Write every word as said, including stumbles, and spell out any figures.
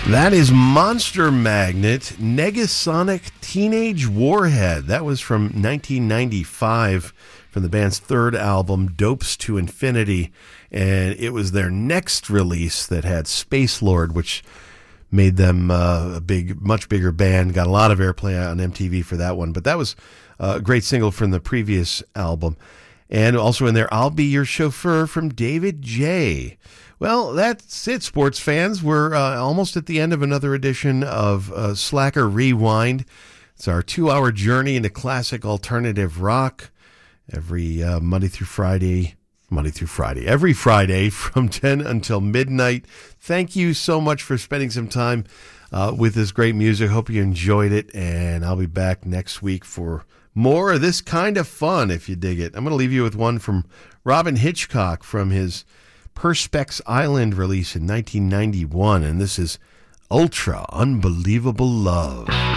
That is Monster Magnet, Negasonic Teenage Warhead. That was from nineteen ninety-five, from the band's third album, Dopes to Infinity. And it was their next release that had Space Lord, which made them uh, a big, much bigger band. Got a lot of airplay on M T V for that one. But that was a great single from the previous album. And also in there, I'll Be Your Chauffeur from David J. Well, that's it, sports fans. We're uh, almost at the end of another edition of uh, Slacker Rewind. It's our two-hour journey into classic alternative rock every uh, Monday through Friday. Monday through Friday. Every Friday from ten until midnight. Thank you so much for spending some time uh, with this great music. Hope you enjoyed it, and I'll be back next week for more of this kind of fun, if you dig it. I'm going to leave you with one from Robin Hitchcock from his Perspex Island release in nineteen ninety-one, and this is Ultra Unbelievable Love.